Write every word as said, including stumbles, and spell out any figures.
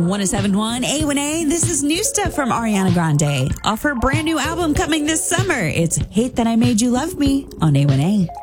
one oh seven point one A one A. This is new stuff from Ariana Grande off her brand new album coming this summer. It's Hate That I Made You Love Me on A one A.